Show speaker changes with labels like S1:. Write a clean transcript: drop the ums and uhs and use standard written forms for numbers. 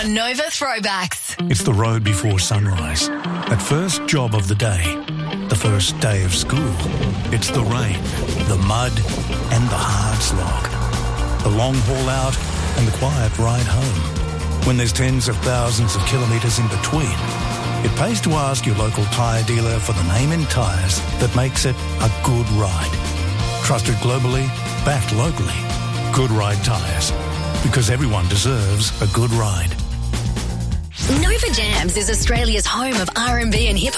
S1: on Nova Throwbacks.
S2: It's the road before sunrise. That first job of the day. The first day of school. It's the rain, the mud, and the hard slog. The long haul out and the quiet ride home. When there's tens of thousands of kilometres in between, it pays to ask your local tyre dealer for the name in tyres that makes it a good ride. Trusted globally, backed locally. Good Ride Tyres. Because everyone deserves a good ride.
S1: Nova Jams is Australia's home of R&B and hip